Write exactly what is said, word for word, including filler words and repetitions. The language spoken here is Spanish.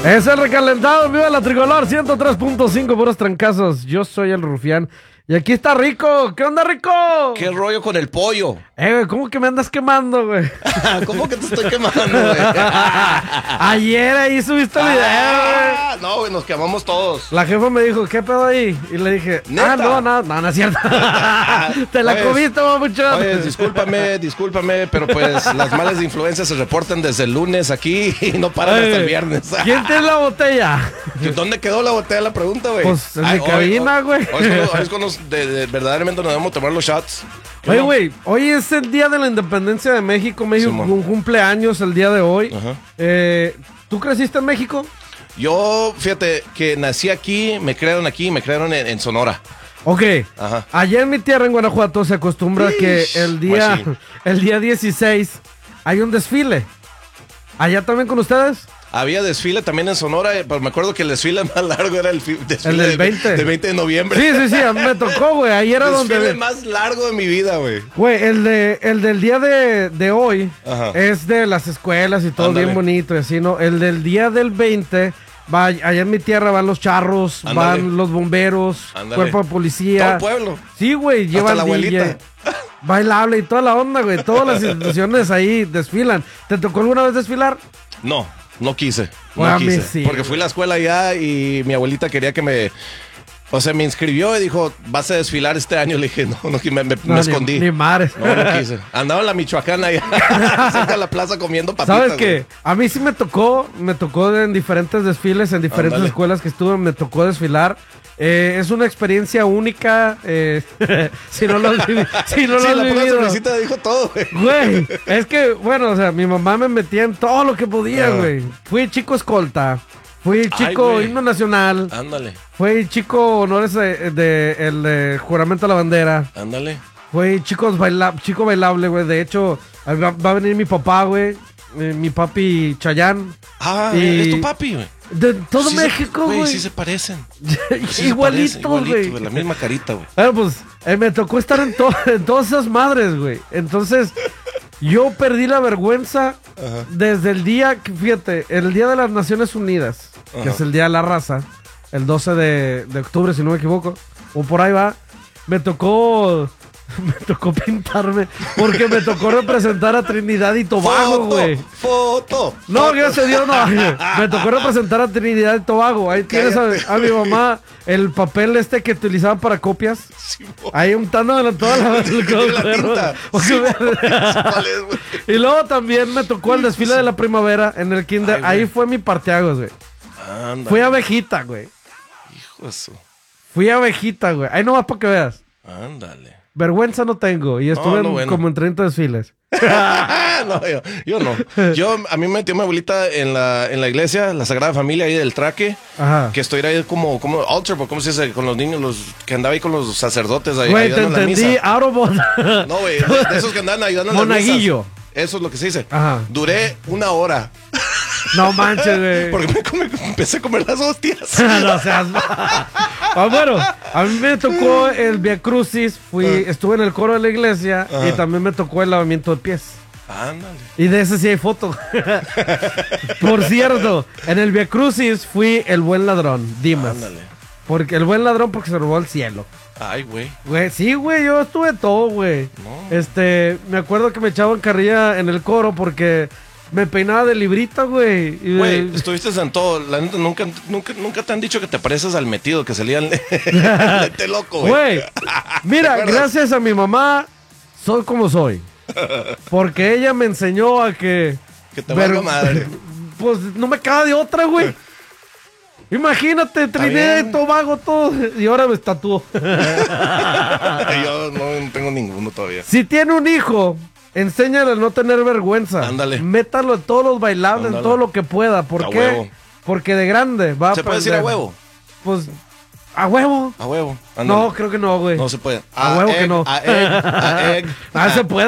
Es el recalentado, viva la tricolor, ciento tres punto cinco, puros trancazos. Yo soy el Rufián. Y aquí está Rico. ¿Qué onda, Rico? ¿Qué rollo con el pollo? Eh, güey, ¿cómo que me andas quemando, güey? ¿Cómo que te estoy quemando, güey? Ayer ahí subiste el video, ah, güey. No, güey, nos quemamos todos. La jefa me dijo, ¿qué pedo ahí? Y le dije, ¿Neta? ah, no, no, no, no es cierto. Te la Oye, comiste, mamuchón. Oye, discúlpame, discúlpame, pero pues las malas influencias se reportan desde el lunes aquí y no paran Oye, hasta el viernes. ¿quién tiene la botella? ¿Dónde quedó la botella? La pregunta, güey. Pues en Ay, mi hoy- cabina, hoy- güey. Hoy es cuando, hoy es cuando de- de- verdaderamente nos debemos tomar los shots. ¿Qué Oye, no? güey, hoy es el día de la independencia de México. México Simón. cum- cumpleaños el día de hoy. Ajá. Eh, ¿Tú creciste en México? Yo, fíjate, que nací aquí, me crearon aquí, me crearon en, en Sonora. Ok. Ajá. Allá en mi tierra, en Guanajuato, se acostumbra Ish, que el día, machín. el día dieciséis hay un desfile. ¿Allá también con ustedes? Había desfile también en Sonora, eh, pero me acuerdo que el desfile más largo era el fi- desfile El del de- veinte. de veinte de noviembre. Sí, sí, sí, a mí me tocó, güey. Ahí era El desfile donde... más largo de mi vida, güey. Güey, el, de, el del día de, de hoy Ajá. es de las escuelas y todo Ándale. bien bonito y así, ¿no? El del día del veinte, va, allá en mi tierra van los charros, Ándale. van los bomberos, Ándale. cuerpo de Todo policía. el pueblo. Sí, güey, lleva la el D J, abuelita. bailable y toda la onda, güey. Todas las instituciones ahí desfilan. ¿Te tocó alguna vez desfilar? No, no quise. No Bueno, a mí quise. sí, porque güey. fui a la escuela allá y mi abuelita quería que me. O sea, me inscribió y dijo, vas a desfilar este año. Le dije, no, no, me, me, No, me ni- escondí. Ni mares. No, no quise. Andaba en la Michoacana allá, cerca de la plaza comiendo papitas. ¿Sabes güey. qué? A mí sí me tocó, me tocó en diferentes desfiles, en diferentes Ándale. escuelas que estuve, me tocó desfilar. Eh, es una experiencia única. eh, si no lo has, vivi- si no lo Sí, has la pura vivido. sonrisita dijo todo, güey. Güey, es que, bueno, o sea, mi mamá me metía en todo lo que podía, Ah. güey. Fui chico escolta, fui chico güey. himno nacional, Ándale, fui chico honores de, de- el de juramento a la bandera. ándale. Güey, chicos, baila chico bailable, güey. De hecho, va, va a venir mi papá, güey. eh, mi papi Chayán. Ah, Y- es tu papi, güey. De todo Sí se- México, güey. Sí se parecen. Sí se parecen, Igualitos, güey. igualito, La misma carita, güey. Bueno, pues eh, me tocó estar en, to- en todas esas madres, güey. Entonces, yo perdí la vergüenza Ajá. desde el día, que, fíjate, el día de las Naciones Unidas, que Ajá. es el Día de la Raza, el doce de, de octubre, si no me equivoco, o por ahí va, me tocó... Me tocó pintarme porque me tocó representar a Trinidad y Tobago, Foto, güey. foto. No, foto. gracias a Dios, no. Me tocó representar a Trinidad y Tobago. Ahí tienes Cállate. a, a mi mamá el papel este que utilizaban para copias. Sí, mo- Ahí untándome toda la, Tiene la tinta. Porque Sí, me- mo- ¿Cuál es, güey? Y luego también me tocó el desfile de la primavera en el kinder. Ay, güey. Ahí fue mi parteaguas, güey. Ándale. Fui abejita, güey. Hijo de su- Fui abejita, güey. Ahí nomás para que veas. Ándale. Vergüenza no tengo. Y estuve no, en- bueno. como en treinta desfiles. no, yo, yo no. Yo, a mí me metió mi abuelita en la, en la iglesia, la Sagrada Familia ahí del Traque, Ajá. que estoy ahí como, como altar, ¿cómo se dice? Con los niños, los que andaba ahí con los sacerdotes ahí Güey, te ayudando en la entendí. misa. Autobot. No, güey, de, de esos que andan ayudando en las Monaguillo. misas. Eso es lo que se dice. Ajá. Duré una hora No manches, güey. porque me come- empecé a comer las hostias. No seas ma- Ah, bueno, a mí me tocó el Via Crucis, fui, estuve en el coro de la iglesia y Ajá. también me tocó el lavamiento de pies. Ándale. Y de ese sí hay foto. Por cierto, en el Via Crucis fui el buen ladrón, Dimas. Ándale. Porque el buen ladrón porque se robó el cielo. Ay, güey. Güey, sí, güey, yo estuve todo, güey. No. Este, me acuerdo que me echaban carrilla en el coro porque me peinaba de librita, güey. y de- Güey, estuviste en todo. La neta, nunca, nunca, nunca te han dicho que te pareces al metido que salía el lente loco, güey. Güey, mira, acuerdas? gracias a mi mamá soy como soy. Porque ella me enseñó a que... Que te valga madre. Pues no me queda de otra, güey. Imagínate, Trinidad y bien. Tobago todo. Y ahora me tatuó. Yo no tengo ninguno todavía. Si tiene un hijo, enséñale a no tener vergüenza. Ándale. Métalo en todos los bailables, en Ándale. todo lo que pueda. ¿Por A qué? huevo. Porque de grande va a ¿Se puede decir a aprender. huevo? Pues, a huevo. A huevo. Ándale. No, creo que no, güey. No se puede. A huevo que egg, no. A egg, a egg. Ah, se puede.